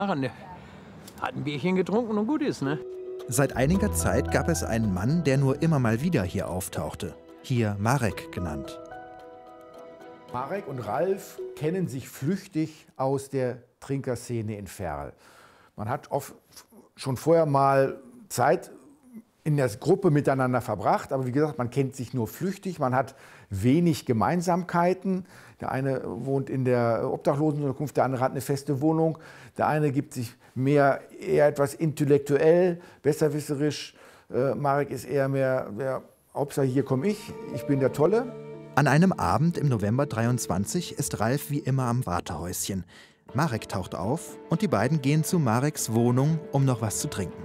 Hat ein Bierchen getrunken und gut ist, ne? Seit einiger Zeit gab es einen Mann, der nur immer mal wieder hier auftauchte. Hier Marek genannt. Marek und Ralf kennen sich flüchtig aus der Trinkerszene in Verl. Man hat oft schon vorher mal Zeit in der Gruppe miteinander verbracht, aber wie gesagt, man kennt sich nur flüchtig, man hat wenig Gemeinsamkeiten. Der eine wohnt in der Obdachlosenunterkunft, der andere hat eine feste Wohnung. Der eine gibt sich eher etwas intellektuell, besserwisserisch. Marek ist eher mehr, Hauptsache hier komme ich bin der Tolle. An einem Abend im November 23 ist Ralf wie immer am Wartehäuschen. Marek taucht auf und die beiden gehen zu Mareks Wohnung, um noch was zu trinken.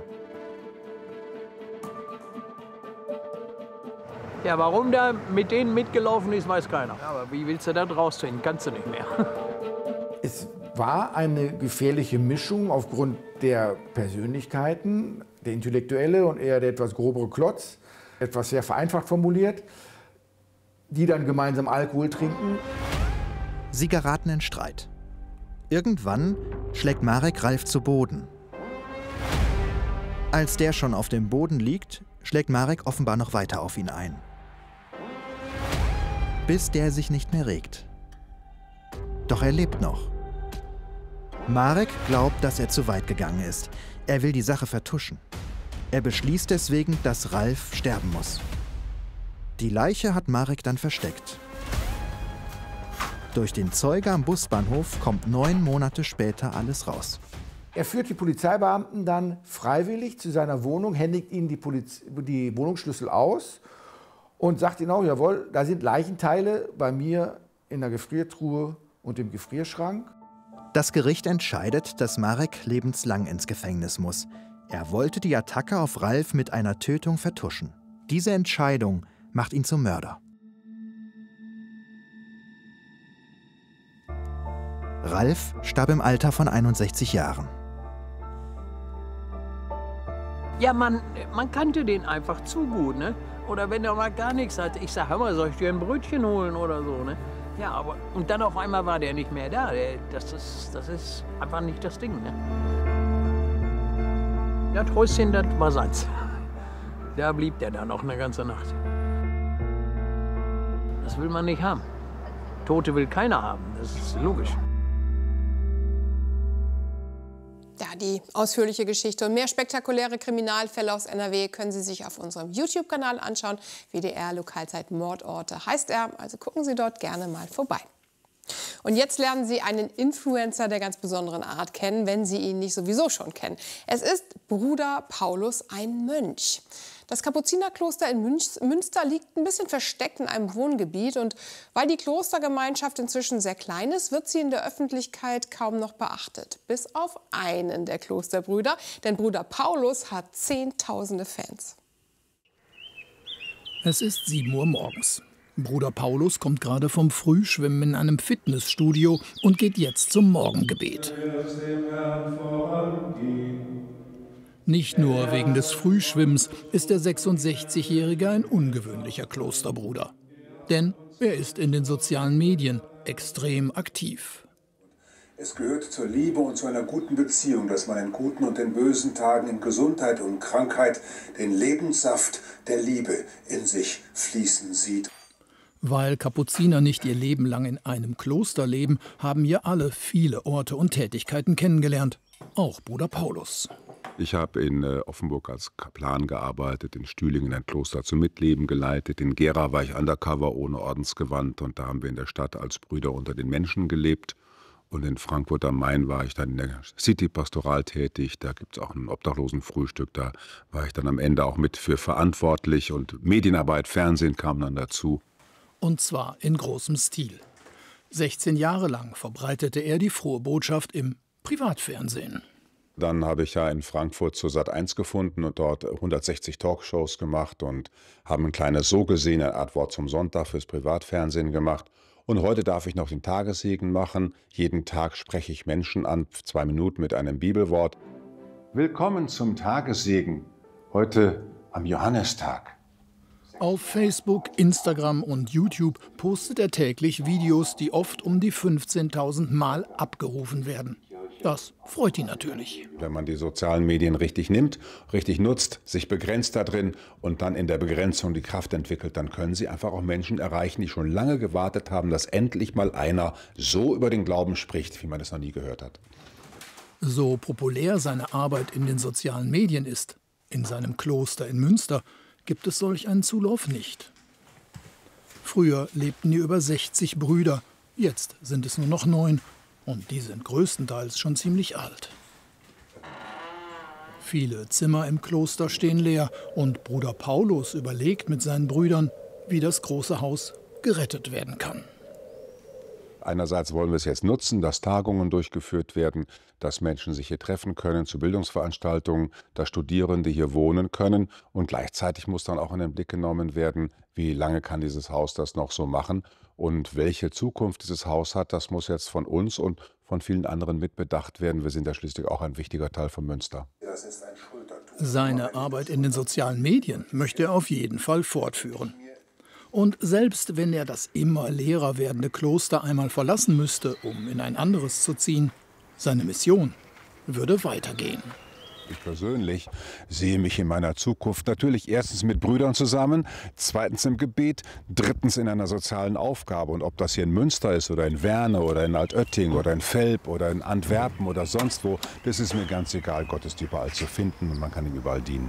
Ja, warum der mit denen mitgelaufen ist, weiß keiner. Aber wie willst du da rausfinden? Kannst du nicht mehr. Es war eine gefährliche Mischung aufgrund der Persönlichkeiten, der Intellektuelle und eher der etwas grobere Klotz, etwas sehr vereinfacht formuliert, die dann gemeinsam Alkohol trinken. Sie geraten in Streit. Irgendwann schlägt Marek Ralf zu Boden. Als der schon auf dem Boden liegt, schlägt Marek offenbar noch weiter auf ihn ein. Bis der sich nicht mehr regt. Doch er lebt noch. Marek glaubt, dass er zu weit gegangen ist. Er will die Sache vertuschen. Er beschließt deswegen, dass Ralf sterben muss. Die Leiche hat Marek dann versteckt. Durch den Zeuge am Busbahnhof kommt 9 Monate später alles raus. Er führt die Polizeibeamten dann freiwillig zu seiner Wohnung, händigt ihnen die Wohnungsschlüssel aus und sagt ihnen auch, jawohl, da sind Leichenteile bei mir in der Gefriertruhe und im Gefrierschrank. Das Gericht entscheidet, dass Marek lebenslang ins Gefängnis muss. Er wollte die Attacke auf Ralf mit einer Tötung vertuschen. Diese Entscheidung macht ihn zum Mörder. Ralf starb im Alter von 61 Jahren. Ja, man kannte den einfach zu gut, ne? Oder wenn er mal gar nichts hatte, ich sag, hör mal, soll ich dir ein Brötchen holen oder so, ne? Ja, aber und dann auf einmal war der nicht mehr da. Das ist einfach nicht das Ding, ne? Das Häuschen, das war seins. Da blieb der dann auch eine ganze Nacht. Das will man nicht haben. Tote will keiner haben, das ist logisch. Ja, die ausführliche Geschichte und mehr spektakuläre Kriminalfälle aus NRW können Sie sich auf unserem YouTube-Kanal anschauen. WDR Lokalzeit Mordorte heißt er, also gucken Sie dort gerne mal vorbei. Und jetzt lernen Sie einen Influencer der ganz besonderen Art kennen, wenn Sie ihn nicht sowieso schon kennen. Es ist Bruder Paulus, ein Mönch. Das Kapuzinerkloster in Münster liegt ein bisschen versteckt in einem Wohngebiet. Und weil die Klostergemeinschaft inzwischen sehr klein ist, wird sie in der Öffentlichkeit kaum noch beachtet. Bis auf einen der Klosterbrüder, denn Bruder Paulus hat Zehntausende Fans. Es ist 7 Uhr morgens. Bruder Paulus kommt gerade vom Frühschwimmen in einem Fitnessstudio und geht jetzt zum Morgengebet. Nicht nur wegen des Frühschwimmens ist der 66-Jährige ein ungewöhnlicher Klosterbruder. Denn er ist in den sozialen Medien extrem aktiv. Es gehört zur Liebe und zu einer guten Beziehung, dass man in guten und in bösen Tagen, in Gesundheit und Krankheit den Lebenssaft der Liebe in sich fließen sieht. Weil Kapuziner nicht ihr Leben lang in einem Kloster leben, haben hier alle viele Orte und Tätigkeiten kennengelernt. Auch Bruder Paulus. Ich habe in Offenburg als Kaplan gearbeitet, in Stühlingen ein Kloster zum Mitleben geleitet. In Gera war ich undercover ohne Ordensgewand und da haben wir in der Stadt als Brüder unter den Menschen gelebt. Und in Frankfurt am Main war ich dann in der City-Pastoral tätig. Da gibt es auch ein Obdachlosenfrühstück. Da war ich dann am Ende auch mit für verantwortlich. Und Medienarbeit, Fernsehen kam dann dazu. Und zwar in großem Stil. 16 Jahre lang verbreitete er die frohe Botschaft im Privatfernsehen. Dann habe ich ja in Frankfurt zur Sat.1 gefunden und dort 160 Talkshows gemacht und haben ein kleines So gesehen, eine Art Wort zum Sonntag fürs Privatfernsehen gemacht. Und heute darf ich noch den Tagessegen machen. Jeden Tag spreche ich Menschen an, 2 Minuten mit einem Bibelwort. Willkommen zum Tagessegen, heute am Johannistag. Auf Facebook, Instagram und YouTube postet er täglich Videos, die oft um die 15.000 Mal abgerufen werden. Das freut ihn natürlich. Wenn man die sozialen Medien richtig nimmt, richtig nutzt, sich begrenzt da drin und dann in der Begrenzung die Kraft entwickelt, dann können sie einfach auch Menschen erreichen, die schon lange gewartet haben, dass endlich mal einer so über den Glauben spricht, wie man es noch nie gehört hat. So populär seine Arbeit in den sozialen Medien ist, in seinem Kloster in Münster gibt es solch einen Zulauf nicht. Früher lebten hier über 60 Brüder, jetzt sind es nur noch 9. Und die sind größtenteils schon ziemlich alt. Viele Zimmer im Kloster stehen leer und Bruder Paulus überlegt mit seinen Brüdern, wie das große Haus gerettet werden kann. Einerseits wollen wir es jetzt nutzen, dass Tagungen durchgeführt werden, dass Menschen sich hier treffen können zu Bildungsveranstaltungen, dass Studierende hier wohnen können. Und gleichzeitig muss dann auch in den Blick genommen werden, wie lange kann dieses Haus das noch so machen. Und welche Zukunft dieses Haus hat, das muss jetzt von uns und von vielen anderen mitbedacht werden. Wir sind ja schließlich auch ein wichtiger Teil von Münster. Seine Arbeit in den sozialen Medien möchte er auf jeden Fall fortführen. Und selbst wenn er das immer leerer werdende Kloster einmal verlassen müsste, um in ein anderes zu ziehen, seine Mission würde weitergehen. Ich persönlich sehe mich in meiner Zukunft natürlich erstens mit Brüdern zusammen, zweitens im Gebet, drittens in einer sozialen Aufgabe. Und ob das hier in Münster ist oder in Werne oder in Altötting oder in Velp oder in Antwerpen oder sonst wo, das ist mir ganz egal. Gott ist überall zu finden und man kann ihm überall dienen.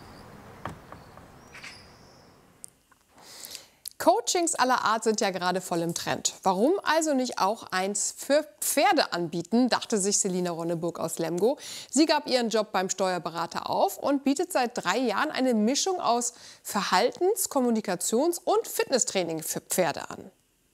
Coachings aller Art sind ja gerade voll im Trend. Warum also nicht auch eins für Pferde anbieten, dachte sich Selina Ronneburg aus Lemgo. Sie gab ihren Job beim Steuerberater auf und bietet seit 3 Jahren eine Mischung aus Verhaltens-, Kommunikations- und Fitnesstraining für Pferde an.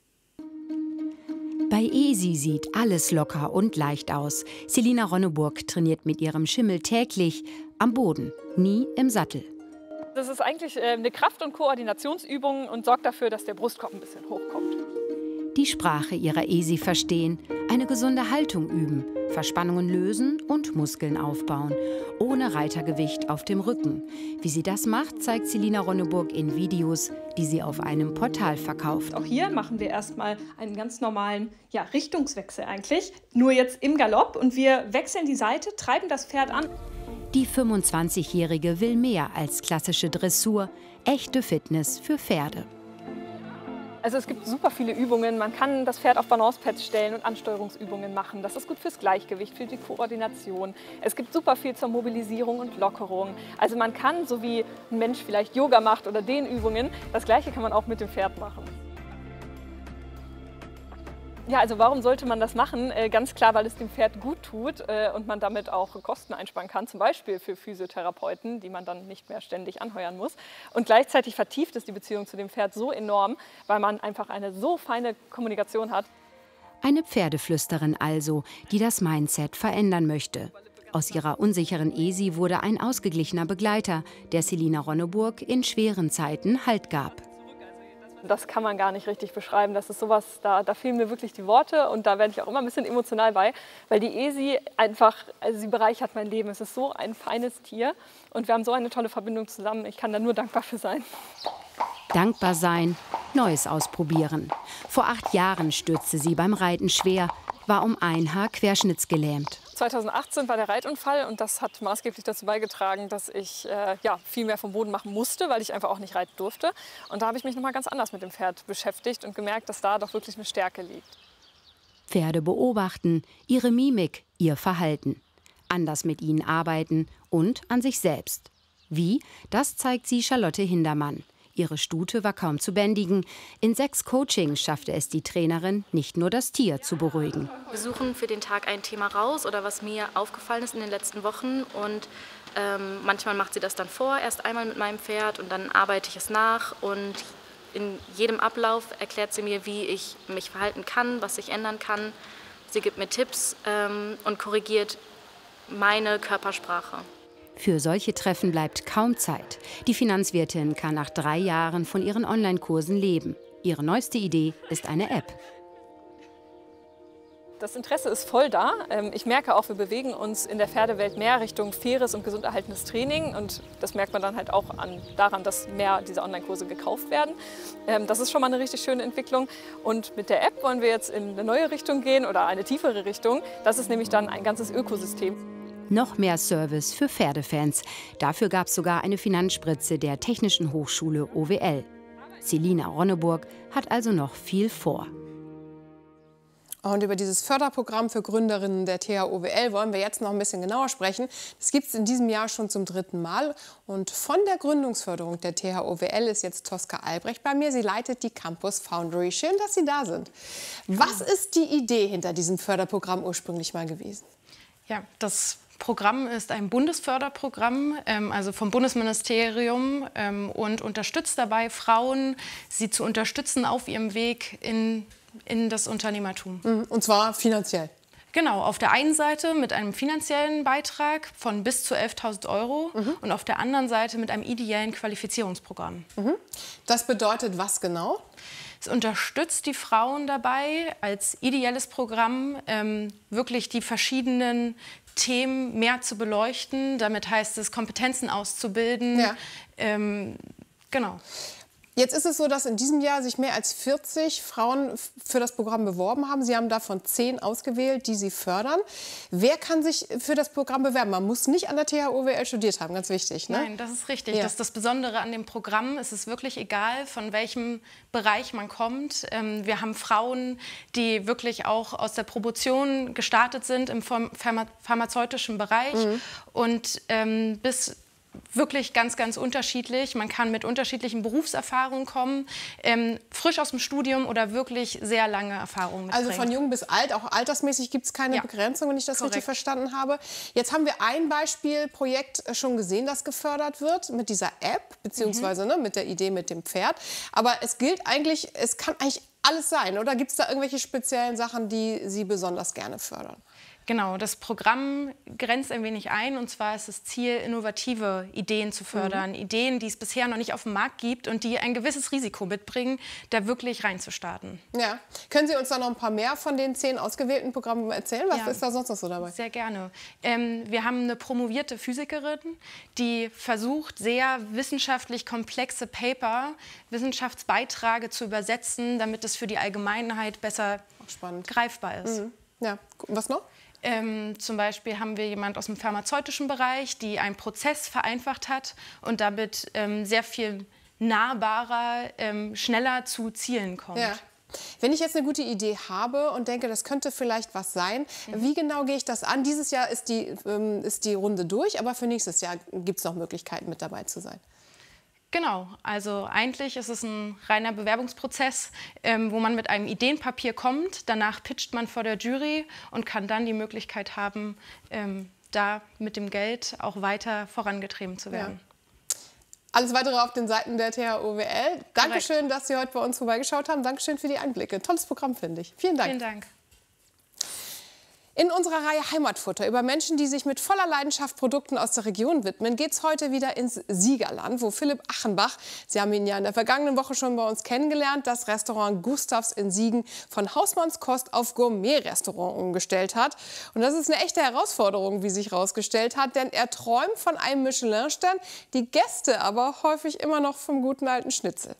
Bei Esi sieht alles locker und leicht aus. Selina Ronneburg trainiert mit ihrem Schimmel täglich am Boden, nie im Sattel. Das ist eigentlich eine Kraft- und Koordinationsübung und sorgt dafür, dass der Brustkorb ein bisschen hochkommt. Die Sprache ihrer Esi verstehen, eine gesunde Haltung üben, Verspannungen lösen und Muskeln aufbauen, ohne Reitergewicht auf dem Rücken. Wie sie das macht, zeigt Selina Ronneburg in Videos, die sie auf einem Portal verkauft. Auch hier machen wir erstmal einen ganz normalen Richtungswechsel eigentlich, nur jetzt im Galopp und wir wechseln die Seite, treiben das Pferd an. Die 25-Jährige will mehr als klassische Dressur, echte Fitness für Pferde. Also es gibt super viele Übungen. Man kann das Pferd auf Balancepads stellen und Ansteuerungsübungen machen. Das ist gut fürs Gleichgewicht, für die Koordination. Es gibt super viel zur Mobilisierung und Lockerung. Also man kann, so wie ein Mensch vielleicht Yoga macht oder Dehnübungen, das Gleiche kann man auch mit dem Pferd machen. Ja, also warum sollte man das machen? Ganz klar, weil es dem Pferd gut tut und man damit auch Kosten einsparen kann, zum Beispiel für Physiotherapeuten, die man dann nicht mehr ständig anheuern muss. Und gleichzeitig vertieft es die Beziehung zu dem Pferd so enorm, weil man einfach eine so feine Kommunikation hat. Eine Pferdeflüsterin also, die das Mindset verändern möchte. Aus ihrer unsicheren Esi wurde ein ausgeglichener Begleiter, der Selina Ronneburg in schweren Zeiten Halt gab. Das kann man gar nicht richtig beschreiben. Das ist sowas, da fehlen mir wirklich die Worte und da werde ich auch immer ein bisschen emotional bei, weil die Esi einfach, also sie bereichert mein Leben. Es ist so ein feines Tier und wir haben so eine tolle Verbindung zusammen. Ich kann da nur dankbar für sein. Dankbar sein, Neues ausprobieren. Vor 8 Jahren stürzte sie beim Reiten schwer, war um ein Haar querschnittsgelähmt. 2018 war der Reitunfall und das hat maßgeblich dazu beigetragen, dass ich viel mehr vom Boden machen musste, weil ich einfach auch nicht reiten durfte. Und da habe ich mich noch mal ganz anders mit dem Pferd beschäftigt und gemerkt, dass da doch wirklich eine Stärke liegt. Pferde beobachten, ihre Mimik, ihr Verhalten. Anders mit ihnen arbeiten und an sich selbst. Wie? Das zeigt sie Charlotte Hindermann. Ihre Stute war kaum zu bändigen. In 6 Coachings schaffte es die Trainerin, nicht nur das Tier zu beruhigen. Wir suchen für den Tag ein Thema raus oder was mir aufgefallen ist in den letzten Wochen. Und manchmal macht sie das dann vor, erst einmal mit meinem Pferd und dann arbeite ich es nach. Und in jedem Ablauf erklärt sie mir, wie ich mich verhalten kann, was ich ändern kann. Sie gibt mir Tipps und korrigiert meine Körpersprache. Für solche Treffen bleibt kaum Zeit. Die Finanzwirtin kann nach 3 Jahren von ihren Online-Kursen leben. Ihre neueste Idee ist eine App. Das Interesse ist voll da. Ich merke auch, wir bewegen uns in der Pferdewelt mehr Richtung faires und gesund erhaltenes Training. Und das merkt man dann halt auch daran, dass mehr dieser Online-Kurse gekauft werden. Das ist schon mal eine richtig schöne Entwicklung. Und mit der App wollen wir jetzt in eine neue Richtung gehen oder eine tiefere Richtung. Das ist nämlich dann ein ganzes Ökosystem. Noch mehr Service für Pferdefans. Dafür gab es sogar eine Finanzspritze der Technischen Hochschule OWL. Selina Ronneburg hat also noch viel vor. Und über dieses Förderprogramm für Gründerinnen der THOWL wollen wir jetzt noch ein bisschen genauer sprechen. Das gibt es in diesem Jahr schon zum 3. Mal. Und von der Gründungsförderung der THOWL ist jetzt Tosca Albrecht bei mir. Sie leitet die Campus Foundry. Schön, dass Sie da sind. Was ist die Idee hinter diesem Förderprogramm ursprünglich mal gewesen? Ja, das Programm ist ein Bundesförderprogramm, also vom Bundesministerium, und unterstützt dabei Frauen, sie zu unterstützen auf ihrem Weg in das Unternehmertum. Und zwar finanziell? Genau, auf der einen Seite mit einem finanziellen Beitrag von bis zu 11.000 € und auf der anderen Seite mit einem ideellen Qualifizierungsprogramm. Das bedeutet was genau? Es unterstützt die Frauen dabei, als ideelles Programm wirklich die verschiedenen Themen mehr zu beleuchten. Damit heißt es, Kompetenzen auszubilden. Ja. Genau. Jetzt ist es so, dass in diesem Jahr sich mehr als 40 Frauen für das Programm beworben haben. Sie haben davon 10 ausgewählt, die Sie fördern. Wer kann sich für das Programm bewerben? Man muss nicht an der THOWL studiert haben, ganz wichtig. Ne? Nein, das ist richtig. Ja. Das ist das Besondere an dem Programm. Es ist wirklich egal, von welchem Bereich man kommt. Wir haben Frauen, die wirklich auch aus der Promotion gestartet sind im pharmazeutischen Bereich und bis wirklich ganz, ganz unterschiedlich. Man kann mit unterschiedlichen Berufserfahrungen kommen, frisch aus dem Studium oder wirklich sehr lange Erfahrungen mitbringen. Also von jung bis alt, auch altersmäßig gibt es keine Begrenzung, wenn ich das richtig verstanden habe. Jetzt haben wir ein Beispielprojekt schon gesehen, das gefördert wird mit dieser App, beziehungsweise mit der Idee mit dem Pferd. Aber es gilt eigentlich, es kann eigentlich alles sein, oder gibt es da irgendwelche speziellen Sachen, die Sie besonders gerne fördern? Genau, das Programm grenzt ein wenig ein, und zwar ist das Ziel, innovative Ideen zu fördern. Ideen, die es bisher noch nicht auf dem Markt gibt und die ein gewisses Risiko mitbringen, da wirklich reinzustarten. Ja. Können Sie uns da noch ein paar mehr von den 10 ausgewählten Programmen erzählen? Was ist da sonst noch so dabei? Sehr gerne. Wir haben eine promovierte Physikerin, die versucht, sehr wissenschaftlich komplexe Paper, Wissenschaftsbeiträge zu übersetzen, damit es für die Allgemeinheit besser greifbar ist. Ja. Was noch? Zum Beispiel haben wir jemand aus dem pharmazeutischen Bereich, die einen Prozess vereinfacht hat und damit sehr viel nahbarer, schneller zu Zielen kommt. Ja. Wenn ich jetzt eine gute Idee habe und denke, das könnte vielleicht was sein, wie genau gehe ich das an? Dieses Jahr ist die Runde durch, aber für nächstes Jahr gibt es noch Möglichkeiten, mit dabei zu sein. Genau, also eigentlich ist es ein reiner Bewerbungsprozess, wo man mit einem Ideenpapier kommt, danach pitcht man vor der Jury und kann dann die Möglichkeit haben, da mit dem Geld auch weiter vorangetrieben zu werden. Ja. Alles Weitere auf den Seiten der THOWL. Dankeschön, dass Sie heute bei uns vorbeigeschaut haben. Dankeschön für die Einblicke. Tolles Programm, finde ich. Vielen Dank. Vielen Dank. In unserer Reihe Heimatfutter über Menschen, die sich mit voller Leidenschaft Produkten aus der Region widmen, geht es heute wieder ins Siegerland, wo Philipp Achenbach, Sie haben ihn ja in der vergangenen Woche schon bei uns kennengelernt, das Restaurant Gustavs in Siegen von Hausmannskost auf Gourmet-Restaurant umgestellt hat. Und das ist eine echte Herausforderung, wie sich herausgestellt hat, denn er träumt von einem Michelin-Stern, die Gäste aber häufig immer noch vom guten alten Schnitzel.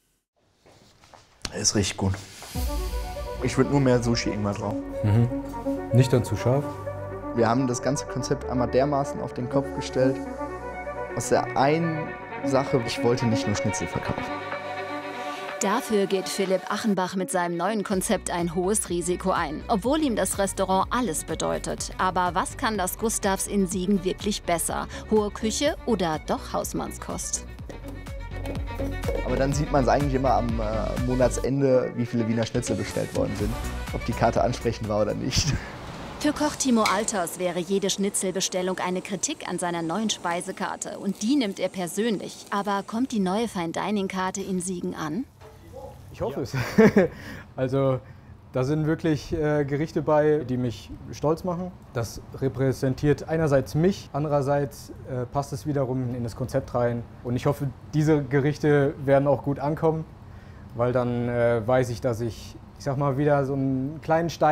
Es riecht gut. Ich würde nur mehr Sushi-Ingwer drauf. Nicht dann zu scharf? Wir haben das ganze Konzept einmal dermaßen auf den Kopf gestellt. Aus der einen Sache, ich wollte nicht nur Schnitzel verkaufen. Dafür geht Philipp Achenbach mit seinem neuen Konzept ein hohes Risiko ein, obwohl ihm das Restaurant alles bedeutet. Aber was kann das Gustavs in Siegen wirklich besser? Hohe Küche oder doch Hausmannskost? Aber dann sieht man es eigentlich immer am Monatsende, wie viele Wiener Schnitzel bestellt worden sind. Ob die Karte ansprechend war oder nicht. Für Koch Timo Alters wäre jede Schnitzelbestellung eine Kritik an seiner neuen Speisekarte. Und die nimmt er persönlich. Aber kommt die neue Fine-Dining-Karte in Siegen an? Ich hoffe es. Also da sind wirklich Gerichte bei, die mich stolz machen. Das repräsentiert einerseits mich, andererseits passt es wiederum in das Konzept rein. Und ich hoffe, diese Gerichte werden auch gut ankommen, weil dann weiß ich, dass ich sag mal, wieder so einen kleinen Stein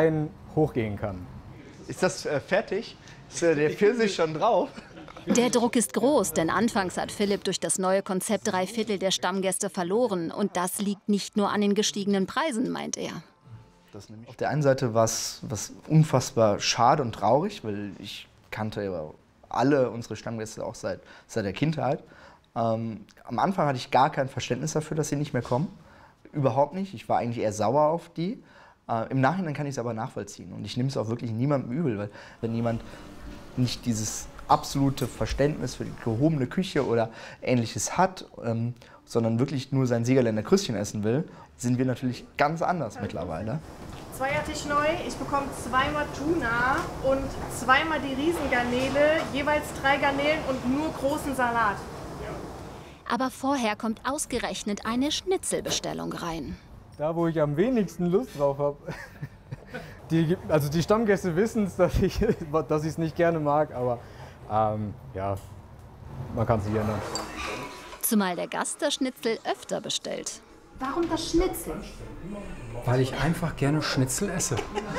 hochgehen kann. Ist das fertig? Ist der Pfirsich schon drauf? Der Druck ist groß, denn anfangs hat Philipp durch das neue Konzept 3/4 der Stammgäste verloren. Und das liegt nicht nur an den gestiegenen Preisen, meint er. Auf der einen Seite war es unfassbar schade und traurig, weil ich kannte alle unsere Stammgäste auch seit der Kindheit. Am Anfang hatte ich gar kein Verständnis dafür, dass sie nicht mehr kommen. Überhaupt nicht. Ich war eigentlich eher sauer auf die. Im Nachhinein kann ich es aber nachvollziehen. Und ich nehme es auch wirklich niemandem übel, weil wenn jemand nicht dieses absolute Verständnis für die gehobene Küche oder Ähnliches hat, sondern wirklich nur sein Siegerländer Krüstchen essen will, sind wir natürlich ganz anders mittlerweile. Zweiertisch neu, ich bekomme 2-mal Tuna und 2-mal die Riesengarnele, jeweils 3 Garnelen und nur großen Salat. Aber vorher kommt ausgerechnet eine Schnitzelbestellung rein. Da, wo ich am wenigsten Lust drauf habe. Also die Stammgäste wissen es, dass ich es nicht gerne mag, aber ja, man kann es nicht ändern. Zumal der Gast das Schnitzel öfter bestellt. Warum das Schnitzel? Weil ich einfach gerne Schnitzel esse.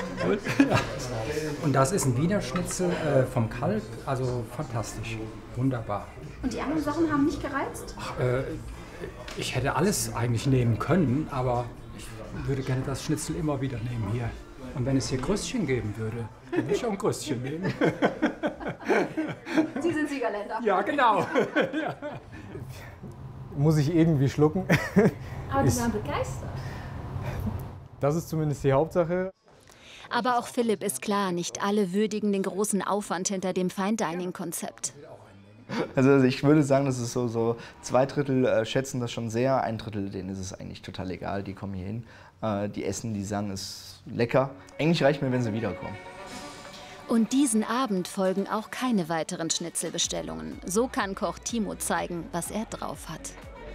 Und das ist ein Wiener Schnitzel vom Kalb, also fantastisch, wunderbar. Und die anderen Sachen haben nicht gereizt? Ach, ich hätte alles eigentlich nehmen können, aber ich würde gerne das Schnitzel immer wieder nehmen hier. Und wenn es hier Kröstchen geben würde, dann würde ich auch ein Kröstchen nehmen. Sie sind Siegerländer. Ja, genau. Ja. Muss ich irgendwie schlucken. Aber die waren begeistert. Das ist zumindest die Hauptsache. Aber auch Philipp ist klar, nicht alle würdigen den großen Aufwand hinter dem Fine-Dining-Konzept. Also ich würde sagen, das ist so 2/3 schätzen das schon sehr, 1/3 denen ist es eigentlich total egal, die kommen hier hin, die essen, die sagen, es ist lecker. Eigentlich reicht mir, wenn sie wiederkommen. Und diesen Abend folgen auch keine weiteren Schnitzelbestellungen. So kann Koch Timo zeigen, was er drauf hat.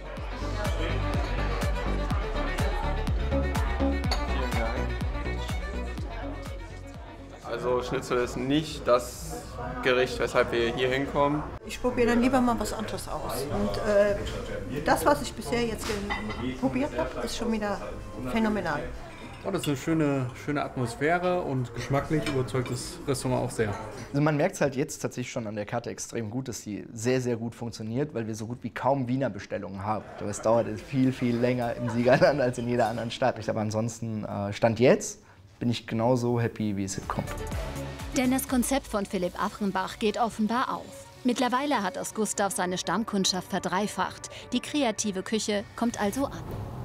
Also Schnitzel ist nicht das Gericht, weshalb wir hier hinkommen. Ich probiere dann lieber mal was anderes aus. Und das, was ich bisher jetzt probiert habe, ist schon wieder phänomenal. Oh, das ist eine schöne Atmosphäre und geschmacklich überzeugt das Restaurant auch sehr. Also man merkt es halt jetzt tatsächlich schon an der Karte extrem gut, dass die sehr, sehr gut funktioniert, weil wir so gut wie kaum Wiener Bestellungen haben. Aber es dauert viel, viel länger im Siegerland als in jeder anderen Stadt. Aber ansonsten, Stand jetzt, bin ich genauso happy, wie es kommt. Denn das Konzept von Philipp Achenbach geht offenbar auf. Mittlerweile hat das Gustav seine Stammkundschaft verdreifacht. Die kreative Küche kommt also an.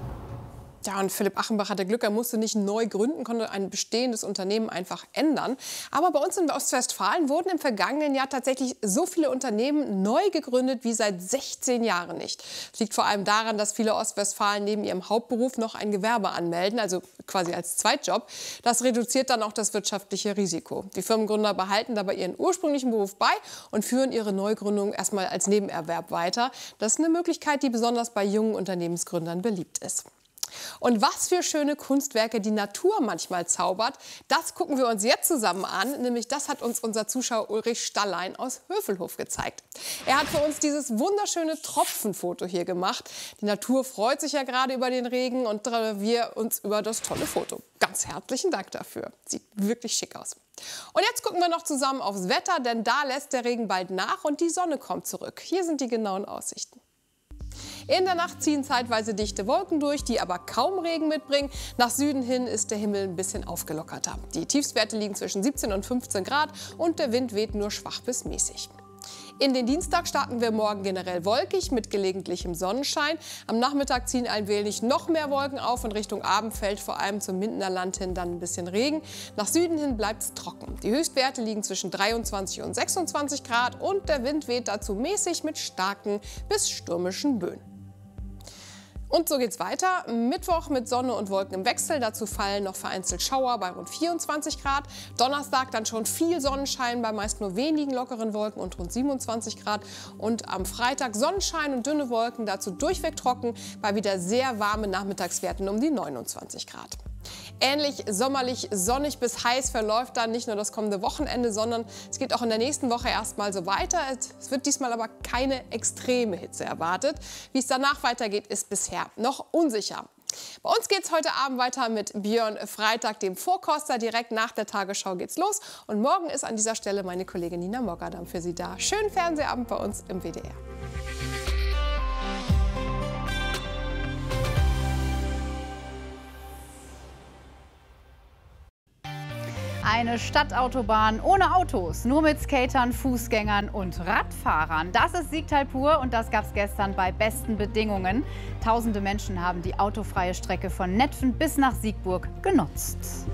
Ja, und Philipp Achenbach hatte Glück, er musste nicht neu gründen, konnte ein bestehendes Unternehmen einfach ändern. Aber bei uns in Ostwestfalen wurden im vergangenen Jahr tatsächlich so viele Unternehmen neu gegründet wie seit 16 Jahren nicht. Das liegt vor allem daran, dass viele Ostwestfalen neben ihrem Hauptberuf noch ein Gewerbe anmelden, also quasi als Zweitjob. Das reduziert dann auch das wirtschaftliche Risiko. Die Firmengründer behalten dabei ihren ursprünglichen Beruf bei und führen ihre Neugründung erstmal als Nebenerwerb weiter. Das ist eine Möglichkeit, die besonders bei jungen Unternehmensgründern beliebt ist. Und was für schöne Kunstwerke die Natur manchmal zaubert, das gucken wir uns jetzt zusammen an. Nämlich das hat uns unser Zuschauer Ulrich Stallein aus Hövelhof gezeigt. Er hat für uns dieses wunderschöne Tropfenfoto hier gemacht. Die Natur freut sich ja gerade über den Regen und wir uns über das tolle Foto. Ganz herzlichen Dank dafür. Sieht wirklich schick aus. Und jetzt gucken wir noch zusammen aufs Wetter, denn da lässt der Regen bald nach und die Sonne kommt zurück. Hier sind die genauen Aussichten. In der Nacht ziehen zeitweise dichte Wolken durch, die aber kaum Regen mitbringen. Nach Süden hin ist der Himmel ein bisschen aufgelockerter. Die Tiefstwerte liegen zwischen 17 und 15 Grad und der Wind weht nur schwach bis mäßig. In den Dienstag starten wir morgen generell wolkig mit gelegentlichem Sonnenschein. Am Nachmittag ziehen ein wenig noch mehr Wolken auf und Richtung Abend fällt vor allem zum Mindener Land hin dann ein bisschen Regen. Nach Süden hin bleibt es trocken. Die Höchstwerte liegen zwischen 23 und 26 Grad und der Wind weht dazu mäßig mit starken bis stürmischen Böen. Und so geht's weiter. Mittwoch mit Sonne und Wolken im Wechsel. Dazu fallen noch vereinzelt Schauer bei rund 24 Grad. Donnerstag dann schon viel Sonnenschein bei meist nur wenigen lockeren Wolken und rund 27 Grad. Und am Freitag Sonnenschein und dünne Wolken, dazu durchweg trocken, bei wieder sehr warmen Nachmittagswerten um die 29 Grad. Ähnlich sommerlich sonnig bis heiß verläuft dann nicht nur das kommende Wochenende, sondern es geht auch in der nächsten Woche erstmal so weiter. Es wird diesmal aber keine extreme Hitze erwartet. Wie es danach weitergeht, ist bisher noch unsicher. Bei uns geht es heute Abend weiter mit Björn Freitag, dem Vorkoster. Direkt nach der Tagesschau geht's los. Und morgen ist an dieser Stelle meine Kollegin Nina Mogadam für Sie da. Schönen Fernsehabend bei uns im WDR. Eine Stadtautobahn ohne Autos, nur mit Skatern, Fußgängern und Radfahrern. Das ist Siegtal pur und das gab es gestern bei besten Bedingungen. Tausende Menschen haben die autofreie Strecke von Netphen bis nach Siegburg genutzt.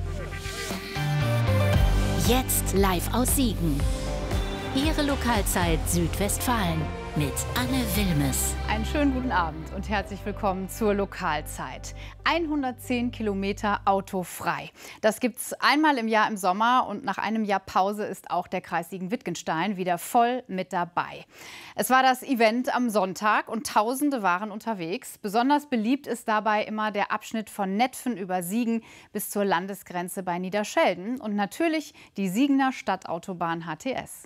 Jetzt live aus Siegen. Ihre Lokalzeit Südwestfalen mit Anne Wilmes. Einen schönen guten Abend und herzlich willkommen zur Lokalzeit. 110 Kilometer autofrei. Das gibt's einmal im Jahr im Sommer und nach einem Jahr Pause ist auch der Kreis Siegen-Wittgenstein wieder voll mit dabei. Es war das Event am Sonntag und Tausende waren unterwegs. Besonders beliebt ist dabei immer der Abschnitt von Netphen über Siegen bis zur Landesgrenze bei Niederschelden und natürlich die Siegener Stadtautobahn HTS.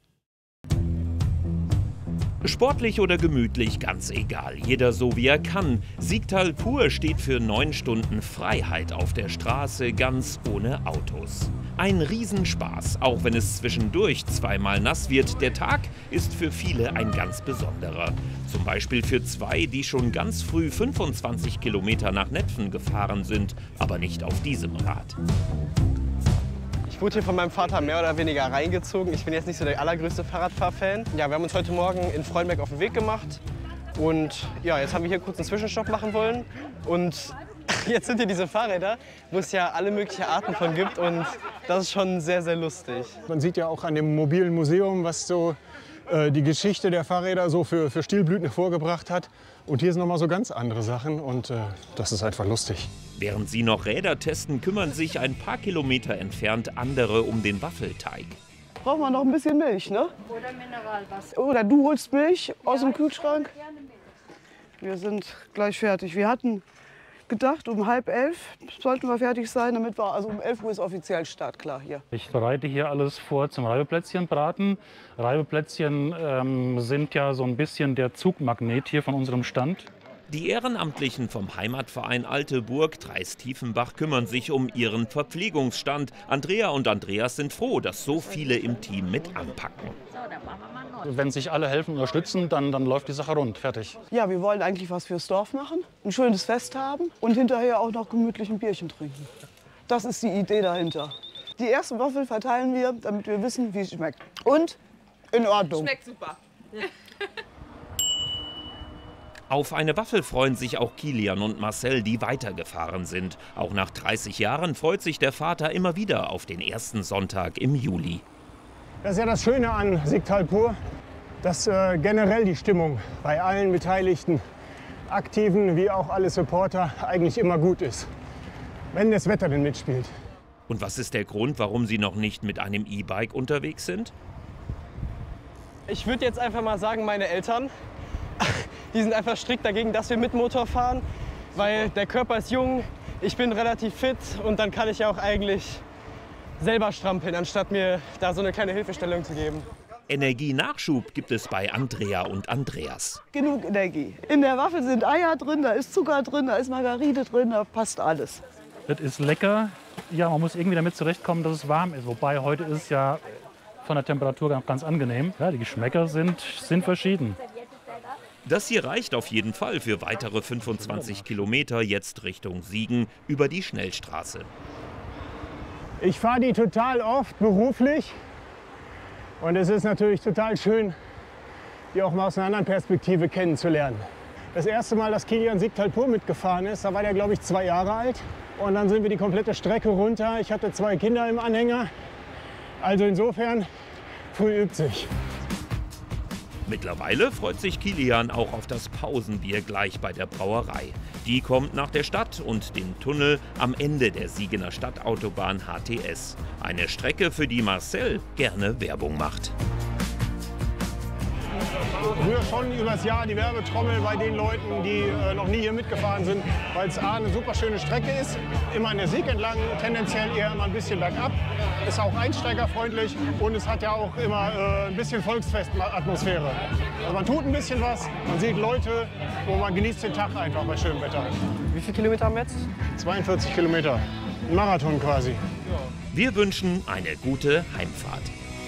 Sportlich oder gemütlich, ganz egal. Jeder so wie er kann. Siegtal pur steht für 9 Stunden Freiheit auf der Straße, ganz ohne Autos. Ein Riesenspaß, auch wenn es zwischendurch zweimal nass wird. Der Tag ist für viele ein ganz besonderer. Zum Beispiel für 2, die schon ganz früh 25 Kilometer nach Netphen gefahren sind, aber nicht auf diesem Rad. Ich wurde hier von meinem Vater mehr oder weniger reingezogen. Ich bin jetzt nicht so der allergrößte Fahrradfahrfan. Ja, wir haben uns heute Morgen in Freudenberg auf den Weg gemacht. Und ja, jetzt haben wir hier kurz einen Zwischenstopp machen wollen. Und jetzt sind hier diese Fahrräder, wo es ja alle möglichen Arten von gibt. Und das ist schon sehr, sehr lustig. Man sieht ja auch an dem mobilen Museum, was so die Geschichte der Fahrräder so für Stilblüten hervorgebracht hat. Und hier sind noch mal so ganz andere Sachen und das ist einfach lustig. Während sie noch Räder testen, kümmern sich ein paar Kilometer entfernt andere um den Waffelteig. Brauchen wir noch ein bisschen Milch, ne? Oder Mineralwasser. Oder du holst Milch aus dem Kühlschrank. Wir sind gleich fertig. Wir hatten gedacht, um 10:30 sollten wir fertig sein, damit wir, also um 11 Uhr ist offiziell startklar hier. Ich bereite hier alles vor zum Reibeplätzchenbraten. Reibeplätzchen sind ja so ein bisschen der Zugmagnet hier von unserem Stand. Die Ehrenamtlichen vom Heimatverein Alte Burg Treis-Tiefenbach kümmern sich um ihren Verpflegungsstand. Andrea und Andreas sind froh, dass so viele im Team mit anpacken. Wenn sich alle helfen und unterstützen, dann läuft die Sache rund. Fertig. Ja, wir wollen eigentlich was fürs Dorf machen, ein schönes Fest haben und hinterher auch noch gemütlich ein Bierchen trinken. Das ist die Idee dahinter. Die erste Waffel verteilen wir, damit wir wissen, wie es schmeckt. Und in Ordnung. Schmeckt super. Auf eine Waffel freuen sich auch Kilian und Marcel, die weitergefahren sind. Auch nach 30 Jahren freut sich der Vater immer wieder auf den ersten Sonntag im Juli. Das ist ja das Schöne an Siegtal pur, dass generell die Stimmung bei allen Beteiligten, Aktiven wie auch alle Supporter, eigentlich immer gut ist, wenn das Wetter denn mitspielt. Und was ist der Grund, warum Sie noch nicht mit einem E-Bike unterwegs sind? Ich würde jetzt einfach mal sagen, meine Eltern, die sind einfach strikt dagegen, dass wir mit Motor fahren, weil der Körper ist jung, ich bin relativ fit und dann kann ich ja auch eigentlich selber strampeln, anstatt mir da so eine kleine Hilfestellung zu geben. Energienachschub gibt es bei Andrea und Andreas. Genug Energie. In der Waffel sind Eier drin, da ist Zucker drin, da ist Margarine drin, da passt alles. Das ist lecker. Ja, man muss irgendwie damit zurechtkommen, dass es warm ist. Wobei heute ist ja von der Temperatur ganz angenehm. Ja, die Geschmäcker sind verschieden. Das hier reicht auf jeden Fall für weitere 25 Kilometer jetzt Richtung Siegen über die Schnellstraße. Ich fahre die total oft beruflich und es ist natürlich total schön, die auch mal aus einer anderen Perspektive kennenzulernen. Das erste Mal, dass Kilian Siegtal pur mitgefahren ist, da war der, glaube ich, 2 Jahre alt. Und dann sind wir die komplette Strecke runter. Ich hatte 2 Kinder im Anhänger. Also insofern, früh übt sich. Mittlerweile freut sich Kilian auch auf das Pausenbier gleich bei der Brauerei. Die kommt nach der Stadt und dem Tunnel am Ende der Siegener Stadtautobahn HTS. Eine Strecke, für die Marcel gerne Werbung macht. rühre schon übers Jahr die Werbetrommel bei den Leuten, die noch nie hier mitgefahren sind, weil es A, eine super schöne Strecke ist, immer an der Sieg entlang, tendenziell eher immer ein bisschen bergab, ist auch einsteigerfreundlich und es hat ja auch immer ein bisschen Volksfestatmosphäre. Also man tut ein bisschen was, man sieht Leute, wo man genießt den Tag einfach bei schönem Wetter. Wie viele Kilometer haben wir jetzt? 42 Kilometer, ein Marathon quasi. Wir wünschen eine gute Heimfahrt.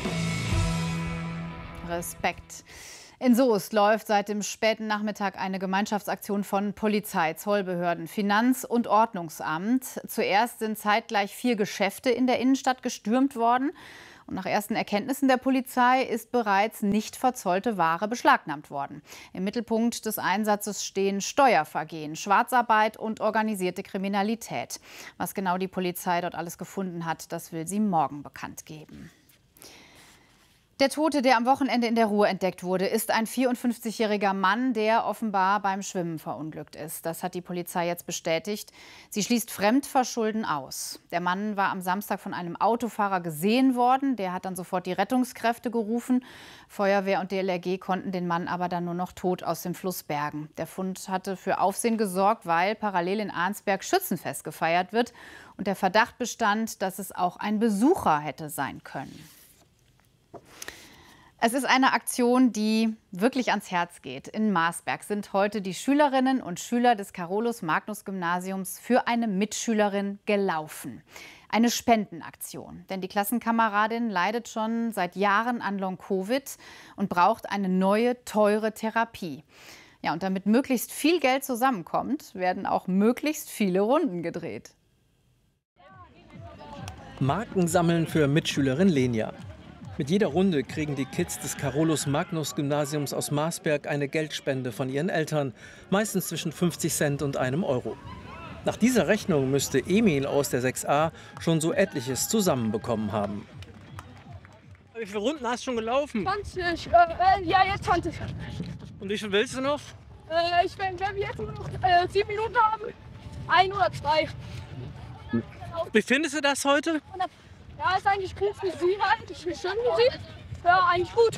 Respekt. In Soest läuft seit dem späten Nachmittag eine Gemeinschaftsaktion von Polizei, Zollbehörden, Finanz- und Ordnungsamt. Zuerst sind zeitgleich 4 Geschäfte in der Innenstadt gestürmt worden. Und nach ersten Erkenntnissen der Polizei ist bereits nicht verzollte Ware beschlagnahmt worden. Im Mittelpunkt des Einsatzes stehen Steuervergehen, Schwarzarbeit und organisierte Kriminalität. Was genau die Polizei dort alles gefunden hat, das will sie morgen bekannt geben. Der Tote, der am Wochenende in der Ruhr entdeckt wurde, ist ein 54-jähriger Mann, der offenbar beim Schwimmen verunglückt ist. Das hat die Polizei jetzt bestätigt. Sie schließt Fremdverschulden aus. Der Mann war am Samstag von einem Autofahrer gesehen worden. Der hat dann sofort die Rettungskräfte gerufen. Feuerwehr und DLRG konnten den Mann aber dann nur noch tot aus dem Fluss bergen. Der Fund hatte für Aufsehen gesorgt, weil parallel in Arnsberg Schützenfest gefeiert wird und der Verdacht bestand, dass es auch ein Besucher hätte sein können. Es ist eine Aktion, die wirklich ans Herz geht. In Marsberg sind heute die Schülerinnen und Schüler des Carolus-Magnus-Gymnasiums für eine Mitschülerin gelaufen. Eine Spendenaktion, denn die Klassenkameradin leidet schon seit Jahren an Long-Covid und braucht eine neue, teure Therapie. Ja, und damit möglichst viel Geld zusammenkommt, werden auch möglichst viele Runden gedreht. Marken sammeln für Mitschülerin Lenia. Mit jeder Runde kriegen die Kids des Carolus-Magnus-Gymnasiums aus Marsberg eine Geldspende von ihren Eltern, meistens zwischen 50 Cent und einem Euro. Nach dieser Rechnung müsste Emil aus der 6a schon so etliches zusammenbekommen haben. Wie viele Runden hast du schon gelaufen? 20, ja jetzt 20. Und wie viel willst du noch? Ich will, glaube ich, jetzt nur noch 7 Minuten haben. 1 oder 2. Wie findest du das heute? Ja, ist eigentlich gut für Sie halt. Ich bin schön für Sie. Ja, eigentlich gut.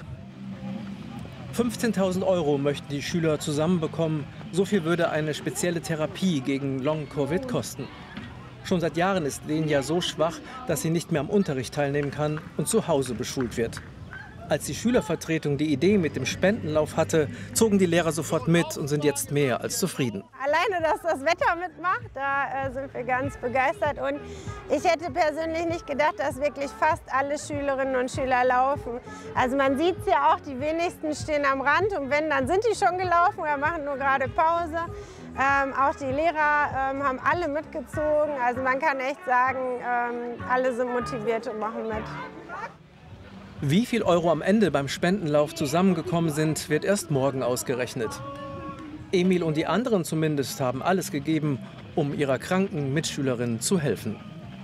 15.000 Euro möchten die Schüler zusammenbekommen. So viel würde eine spezielle Therapie gegen Long-Covid kosten. Schon seit Jahren ist Lenia so schwach, dass sie nicht mehr am Unterricht teilnehmen kann und zu Hause beschult wird. Als die Schülervertretung die Idee mit dem Spendenlauf hatte, zogen die Lehrer sofort mit und sind jetzt mehr als zufrieden. Alleine, dass das Wetter mitmacht, da sind wir ganz begeistert. Und ich hätte persönlich nicht gedacht, dass wirklich fast alle Schülerinnen und Schüler laufen. Also man sieht es ja auch, die wenigsten stehen am Rand und wenn, dann sind die schon gelaufen oder machen nur gerade Pause. Auch die Lehrer haben alle mitgezogen. Also man kann echt sagen, alle sind motiviert und machen mit. Wie viel Euro am Ende beim Spendenlauf zusammengekommen sind, wird erst morgen ausgerechnet. Emil und die anderen zumindest haben alles gegeben, um ihrer kranken Mitschülerin zu helfen.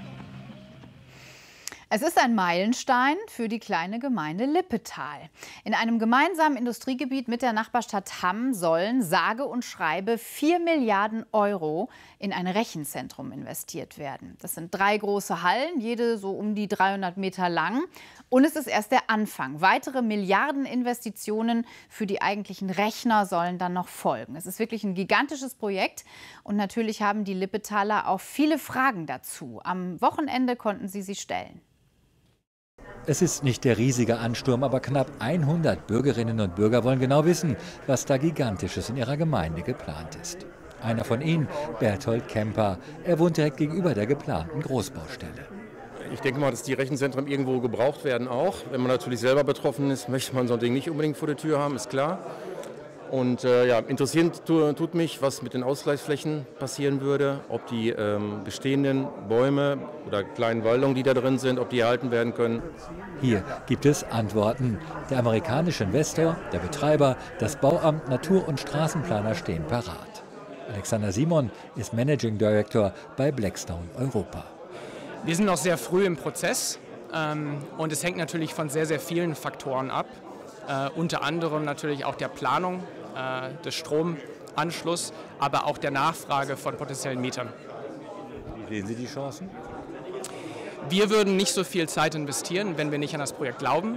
Es ist ein Meilenstein für die kleine Gemeinde Lippetal. In einem gemeinsamen Industriegebiet mit der Nachbarstadt Hamm sollen sage und schreibe 4 Milliarden Euro in ein Rechenzentrum investiert werden. Das sind 3 große Hallen, jede so um die 300 Meter lang. Und es ist erst der Anfang. Weitere Milliardeninvestitionen für die eigentlichen Rechner sollen dann noch folgen. Es ist wirklich ein gigantisches Projekt. Und natürlich haben die Lippetaler auch viele Fragen dazu. Am Wochenende konnten sie sie stellen. Es ist nicht der riesige Ansturm, aber knapp 100 Bürgerinnen und Bürger wollen genau wissen, was da Gigantisches in ihrer Gemeinde geplant ist. Einer von ihnen, Berthold Kemper. Er wohnt direkt gegenüber der geplanten Großbaustelle. Ich denke mal, dass die Rechenzentren irgendwo gebraucht werden auch. Wenn man natürlich selber betroffen ist, möchte man so ein Ding nicht unbedingt vor der Tür haben, ist klar. Und ja, interessiert tut mich, was mit den Ausgleichsflächen passieren würde, ob die bestehenden Bäume oder kleinen Waldungen, die da drin sind, ob die erhalten werden können. Hier gibt es Antworten. Der amerikanische Investor, der Betreiber, das Bauamt, Natur- und Straßenplaner stehen parat. Alexander Simon ist Managing Director bei Blackstone Europa. Wir sind noch sehr früh im Prozess und es hängt natürlich von sehr, sehr vielen Faktoren ab. Unter anderem natürlich auch der Planung des Stromanschlusses, aber auch der Nachfrage von potenziellen Mietern. Wie sehen Sie die Chancen? Wir würden nicht so viel Zeit investieren, wenn wir nicht an das Projekt glauben.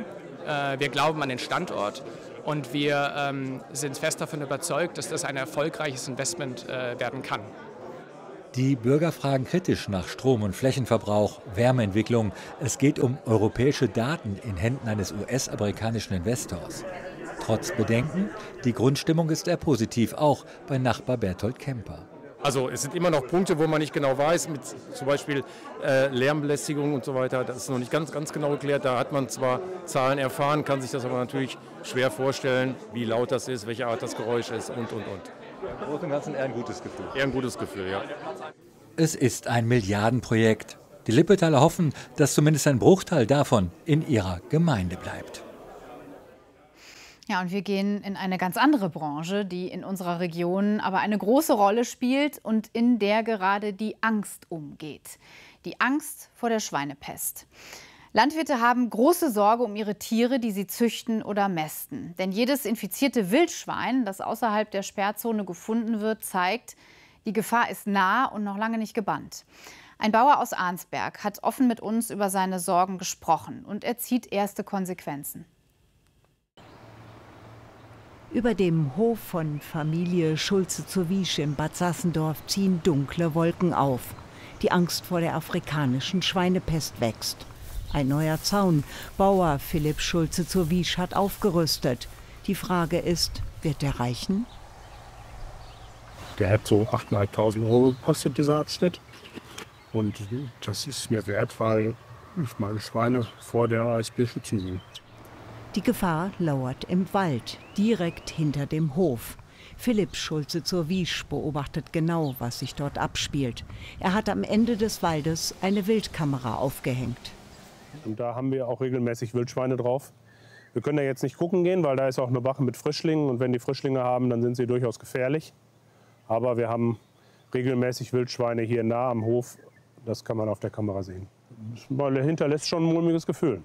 Wir glauben an den Standort und wir sind fest davon überzeugt, dass das ein erfolgreiches Investment werden kann. Die Bürger fragen kritisch nach Strom- und Flächenverbrauch, Wärmeentwicklung. Es geht um europäische Daten in Händen eines US-amerikanischen Investors. Trotz Bedenken, die Grundstimmung ist eher positiv, auch bei Nachbar Berthold Kemper. Also es sind immer noch Punkte, wo man nicht genau weiß, mit zum Beispiel Lärmbelästigung und so weiter. Das ist noch nicht ganz genau geklärt. Da hat man zwar Zahlen erfahren, kann sich das aber natürlich schwer vorstellen, wie laut das ist, welche Art das Geräusch ist und. Im Großen und Ganzen eher ein gutes Gefühl. Eher ein gutes Gefühl, ja. Es ist ein Milliardenprojekt. Die Lippetaler hoffen, dass zumindest ein Bruchteil davon in ihrer Gemeinde bleibt. Ja, und wir gehen in eine ganz andere Branche, die in unserer Region aber eine große Rolle spielt und in der gerade die Angst umgeht. Die Angst vor der Schweinepest. Landwirte haben große Sorge um ihre Tiere, die sie züchten oder mästen. Denn jedes infizierte Wildschwein, das außerhalb der Sperrzone gefunden wird, zeigt, die Gefahr ist nah und noch lange nicht gebannt. Ein Bauer aus Arnsberg hat offen mit uns über seine Sorgen gesprochen und er zieht erste Konsequenzen. Über dem Hof von Familie Schulze zur Wiesch in Bad Sassendorf ziehen dunkle Wolken auf. Die Angst vor der afrikanischen Schweinepest wächst. Ein neuer Zaun. Bauer Philipp Schulze zur Wiesch hat aufgerüstet. Die Frage ist, wird der reichen? Der hat so 8.500 € gekostet, dieser Abschnitt. Und das ist mir wert, weil ich meine Schweine vor der ASB schützen will. Die Gefahr lauert im Wald, direkt hinter dem Hof. Philipp Schulze zur Wiesch beobachtet genau, was sich dort abspielt. Er hat am Ende des Waldes eine Wildkamera aufgehängt. Und da haben wir auch regelmäßig Wildschweine drauf. Wir können da jetzt nicht gucken gehen, weil da ist auch eine Wache mit Frischlingen. Und wenn die Frischlinge haben, dann sind sie durchaus gefährlich. Aber wir haben regelmäßig Wildschweine hier nah am Hof. Das kann man auf der Kamera sehen. Weil er hinterlässt schon ein mulmiges Gefühl.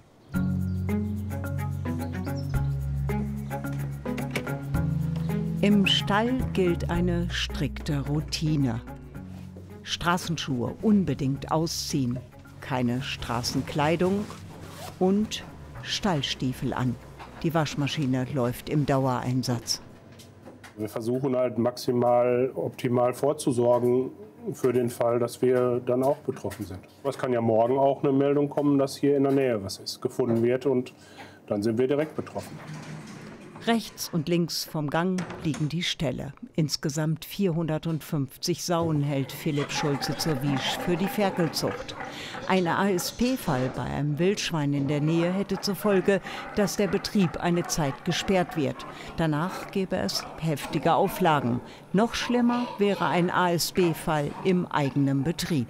Im Stall gilt eine strikte Routine. Straßenschuhe unbedingt ausziehen, keine Straßenkleidung und Stallstiefel an. Die Waschmaschine läuft im Dauereinsatz. Wir versuchen halt maximal optimal vorzusorgen für den Fall, dass wir dann auch betroffen sind. Es kann ja morgen auch eine Meldung kommen, dass hier in der Nähe was ist, gefunden wird und dann sind wir direkt betroffen. Rechts und links vom Gang liegen die Ställe. Insgesamt 450 Sauen hält Philipp Schulze zur Wiesch für die Ferkelzucht. Ein ASP-Fall bei einem Wildschwein in der Nähe hätte zur Folge, dass der Betrieb eine Zeit gesperrt wird. Danach gäbe es heftige Auflagen. Noch schlimmer wäre ein ASB-Fall im eigenen Betrieb.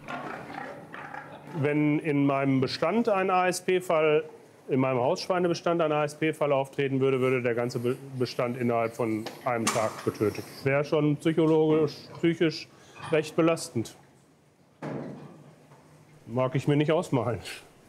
Wenn in meinem Bestand ein ASP-Fall in meinem Hausschweinebestand ein ASP-Fall auftreten würde, würde der ganze Bestand innerhalb von einem Tag getötet. Wäre schon psychisch recht belastend. Mag ich mir nicht ausmalen.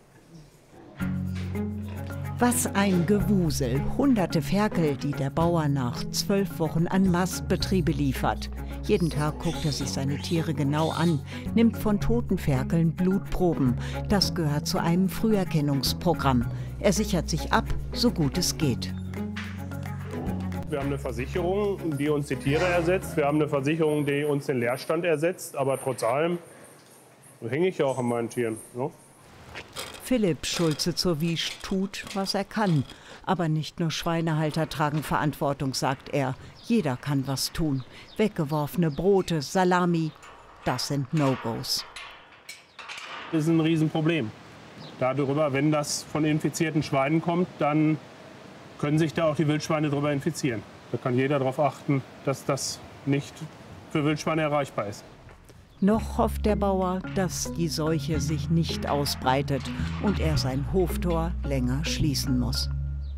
Was ein Gewusel. Hunderte Ferkel, die der Bauer nach 12 Wochen an Mastbetriebe liefert. Jeden Tag guckt er sich seine Tiere genau an, nimmt von toten Ferkeln Blutproben. Das gehört zu einem Früherkennungsprogramm. Er sichert sich ab, so gut es geht. Wir haben eine Versicherung, die uns die Tiere ersetzt. Wir haben eine Versicherung, die uns den Leerstand ersetzt. Aber trotz allem hänge ich ja auch an meinen Tieren. Ne? Philipp Schulze zur Wiesch tut, was er kann. Aber nicht nur Schweinehalter tragen Verantwortung, sagt er. Jeder kann was tun. Weggeworfene Brote, Salami, das sind No-Gos. Das ist ein Riesenproblem. Darüber, wenn das von infizierten Schweinen kommt, dann können sich da auch die Wildschweine darüber infizieren. Da kann jeder darauf achten, dass das nicht für Wildschweine erreichbar ist. Noch hofft der Bauer, dass die Seuche sich nicht ausbreitet und er sein Hoftor länger schließen muss.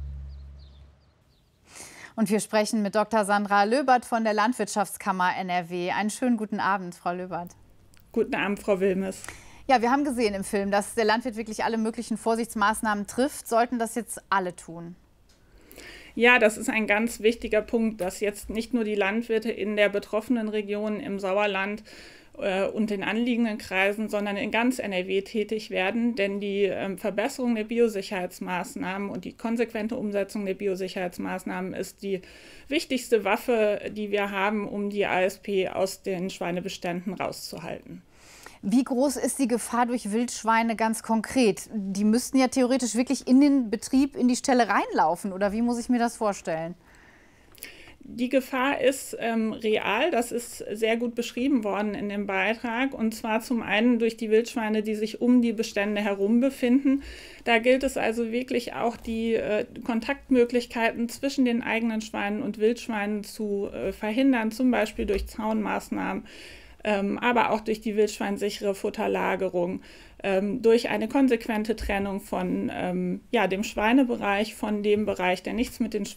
Und wir sprechen mit Dr. Sandra Löbert von der Landwirtschaftskammer NRW. Einen schönen guten Abend, Frau Löbert. Guten Abend, Frau Wilmes. Ja, wir haben gesehen im Film, dass der Landwirt wirklich alle möglichen Vorsichtsmaßnahmen trifft. Sollten das jetzt alle tun? Ja, das ist ein ganz wichtiger Punkt, dass jetzt nicht nur die Landwirte in der betroffenen Region im Sauerland und den anliegenden Kreisen, sondern in ganz NRW tätig werden. Denn die Verbesserung der Biosicherheitsmaßnahmen und die konsequente Umsetzung der Biosicherheitsmaßnahmen ist die wichtigste Waffe, die wir haben, um die ASP aus den Schweinebeständen rauszuhalten. Wie groß ist die Gefahr durch Wildschweine ganz konkret? Die müssten ja theoretisch wirklich in den Betrieb, in die Ställe reinlaufen. Oder wie muss ich mir das vorstellen? Die Gefahr ist real, das ist sehr gut beschrieben worden in dem Beitrag. Und zwar zum einen durch die Wildschweine, die sich um die Bestände herum befinden. Da gilt es also wirklich auch, die Kontaktmöglichkeiten zwischen den eigenen Schweinen und Wildschweinen zu verhindern, zum Beispiel durch Zaunmaßnahmen, aber auch durch die wildschweinsichere Futterlagerung, durch eine konsequente Trennung von dem Schweinebereich, von dem Bereich, der nichts mit den